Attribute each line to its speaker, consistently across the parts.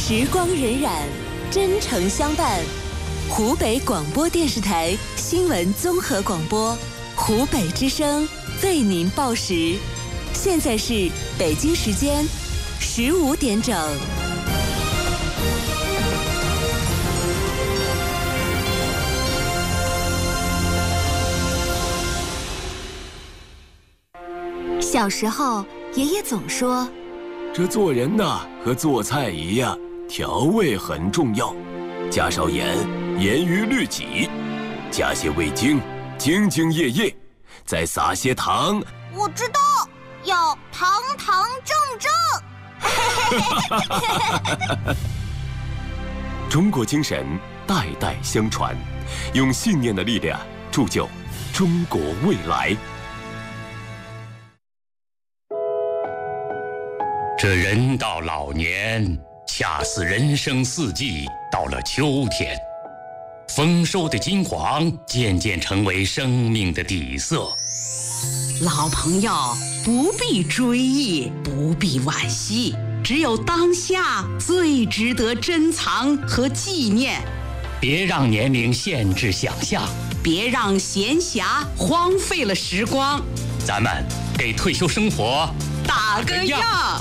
Speaker 1: 时光荏苒，真诚相伴。湖北广播电视台新闻综合广播，湖北之声为您报时。现在是北京时间15点整。小时候，爷爷总说，
Speaker 2: 这做人呐，和做菜一样，调味很重要，加少盐，严于律己；加些味精，兢兢业业；再撒些糖。
Speaker 3: 我知道，要堂堂正正。
Speaker 2: 中国精神代代相传，用信念的力量铸就中国未来。
Speaker 4: 这人到老年，恰似人生四季到了秋天，丰收的金黄渐渐成为生命的底色。
Speaker 5: 老朋友不必追忆，不必惋惜，只有当下最值得珍藏和纪念。
Speaker 4: 别让年龄限制想象，
Speaker 5: 别让闲暇荒废了时光。
Speaker 4: 咱们给退休生活
Speaker 5: 打个样。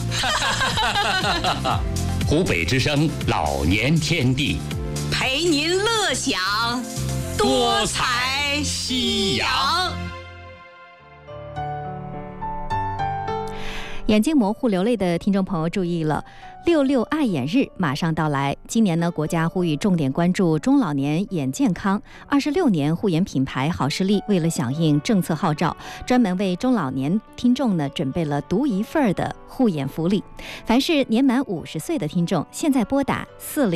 Speaker 4: 湖北之声老年天地，
Speaker 5: 陪您乐享多彩夕阳。
Speaker 6: 眼睛模糊流泪的听众朋友注意了，66爱眼日马上到来。今年呢，国家呼吁重点关注中老年眼健康。26年护眼品牌好视力为了响应政策号召，专门为中老年听众呢准备了独一份的护眼福利。凡是年满50岁的听众，现在拨打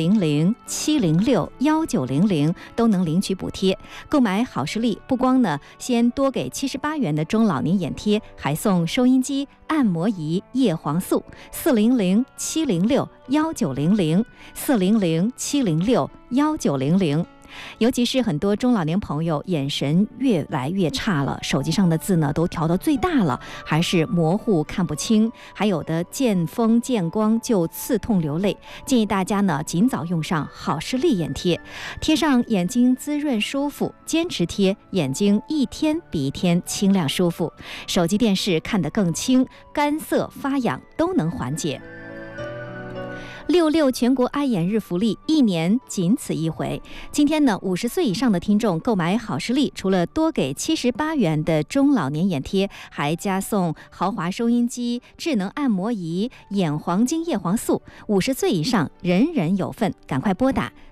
Speaker 6: 400-706-1900都能领取补贴。购买好视力，不光呢先多给78元的中老年眼贴，还送收音机、按摩仪、叶黄素。400-706-1900，400-706-1900。尤其是很多中老年朋友眼神越来越差了，手机上的字呢都调到最大了，还是模糊看不清，还有的见风见光就刺痛流泪。建议大家呢尽早用上好视力眼贴，贴上眼睛滋润舒服，坚持贴，眼睛一天比一天清亮舒服，手机电视看得更清，干涩发痒都能缓解。66全国爱眼日福利，一年仅此一回。今天呢，50岁以上的听众购买好视力，除了多给78元的中老年眼贴，还加送豪华收音机、智能按摩仪、眼黄金叶黄素。50岁以上人人有份，赶快拨打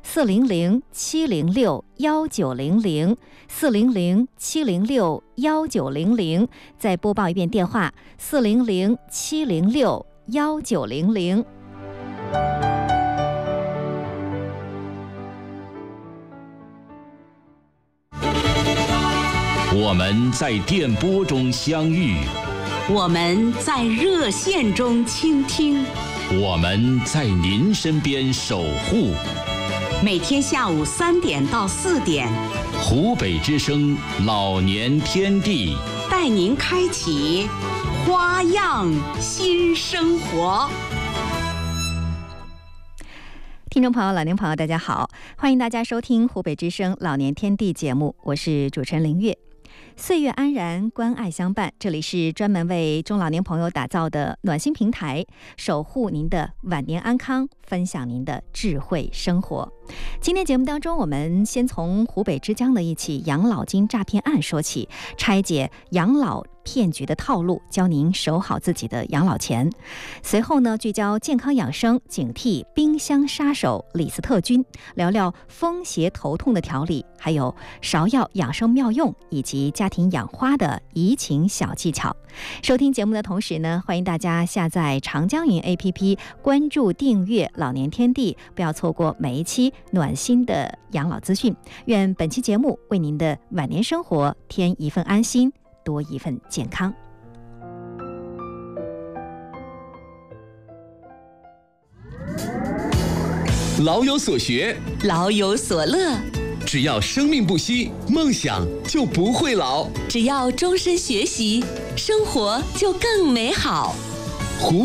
Speaker 6: 400-706-1900，400-706-1900。再播报一遍电话：400-706-1900。
Speaker 7: 我们在电波中相遇，
Speaker 5: 我们在热线中倾听，
Speaker 7: 我们在您身边守护。
Speaker 5: 每天下午3点到4点，
Speaker 7: 湖北之声老年天地
Speaker 5: 带您开启花样新生活。
Speaker 6: 听众朋友、老年朋友，大家好，欢迎大家收听湖北之声老年天地节目，我是主持人林月。岁月安然，关爱相伴，这里是专门为中老年朋友打造的暖心平台，守护您的晚年安康，分享您的智慧生活。今天节目当中，我们先从湖北之江的一起养老金诈骗案说起，拆解养老骗局的套路，教您守好自己的养老钱。随后呢，聚焦健康养生，警惕冰箱杀手李斯特菌，聊聊风邪头痛的调理，还有芍药养生妙用，以及家庭养花的怡情小技巧。收听节目的同时呢，欢迎大家下载长江云 APP， 关注订阅老年天地，不要错过每一期暖心的养老资讯。愿本期节目为您的晚年生活添一份安心，多一份健康。
Speaker 8: 老有所学，
Speaker 1: 老有所乐，
Speaker 8: 只要生命不息，梦想就不会老。
Speaker 1: 只要终身学习，生活就更美好。
Speaker 8: 湖